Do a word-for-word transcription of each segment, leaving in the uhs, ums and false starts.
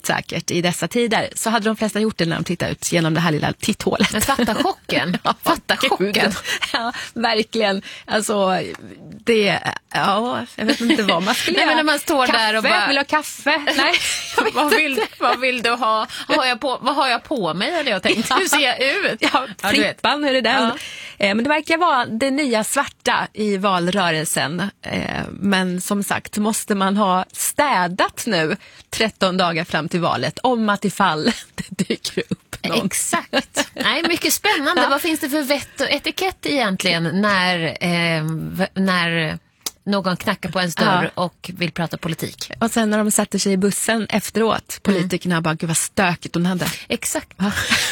säkert i dessa tider, så hade de flesta gjort det när de tittade ut genom det här lilla titthålet. Men fatta chocken. Ja, fatta chocken. Ja, verkligen. Alltså, det, ja, jag vet inte vad man skulle Nej, göra. men när man står kaffe, där och bara... vill du ha kaffe? Nej, vad, vill, vad vill du ha? Vad har jag på, vad har jag på mig, hade jag tänkt. Hur ser jag ut? Ja, frippan, hur är den? Ja. Eh, men det verkar vara det nya svarta i valrörelsen. Eh, men som sagt, måste man ha städat nu tretton dagar fram till valet om att ifall det dyker upp någon. Exakt. Nej, mycket spännande. Ja. Vad finns det för vett och etikett egentligen när, eh, när någon knackar på en dörr ja. och vill prata politik? Och sen när de sätter sig i bussen efteråt, politikerna mm. bara, gud vad stökigt hon hade. Exakt. Ja.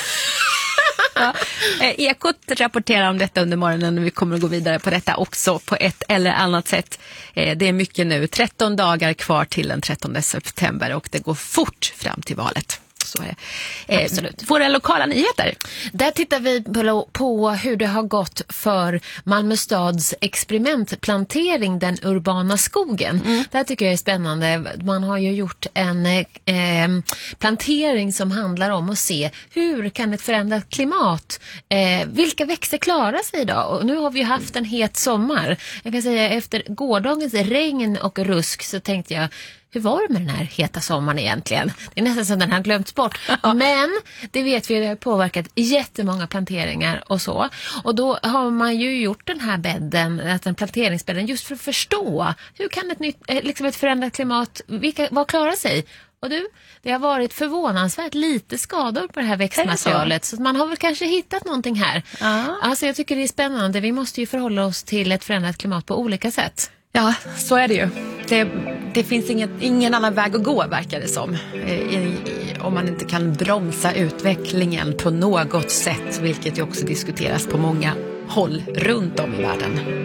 Ja. Ekot rapporterar om detta under morgonen och vi kommer att gå vidare på detta också på ett eller annat sätt. Det är mycket nu, tretton dagar kvar till den trettonde september och det går fort fram till valet. Så är det. Absolut. Våra lokala nyheter. Där tittar vi på, på hur det har gått för Malmö stads experimentplantering, den urbana skogen. Mm. Det här tycker jag är spännande. Man har ju gjort en eh, plantering som handlar om att se hur kan ett förändrat klimat, eh, vilka växter klarar sig idag? Och nu har vi ju haft en het sommar. Jag kan säga efter gårdagens regn och rusk så tänkte jag, hur var det med den här heta sommaren egentligen? Det är nästan som den har glömts bort. Ja. Men det vet vi, det har påverkat jättemånga planteringar och så. Och då har man ju gjort den här bädden, den planteringsbädden, just för att förstå hur kan ett, nytt, liksom ett förändrat klimat, vilka, vad klarar sig? Och du, det har varit förvånansvärt lite skador på det här växtmaterialet. Så? så man har väl kanske hittat någonting här. Ja. Alltså jag tycker det är spännande. Vi måste ju förhålla oss till ett förändrat klimat på olika sätt. Ja, så är det ju. Det, det finns inget, ingen annan väg att gå, verkar det som. I, i, om man inte kan bromsa utvecklingen på något sätt, vilket ju också diskuteras på många håll runt om i världen.